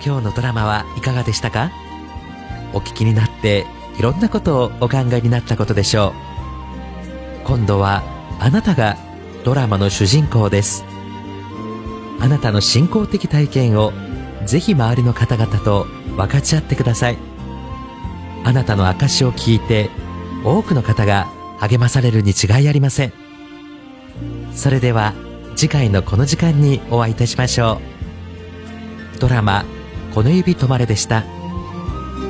今日のドラマはいかがでしたか？お聞きになっていろんなことをお考えになったことでしょう。今度はあなたがドラマの主人公です。あなたの信仰的体験をぜひ周りの方々と分かち合ってください。あなたの証しを聞いて多くの方が励まされるに違いありません。それでは次回のこの時間にお会いいたしましょう。ドラマこの指止まれでした。